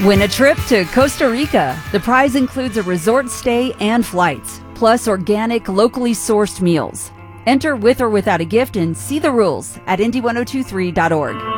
Win a trip to Costa Rica. The prize includes a resort stay and flights, plus organic, locally sourced meals. Enter with or without a gift and see the rules at Indy1023.org.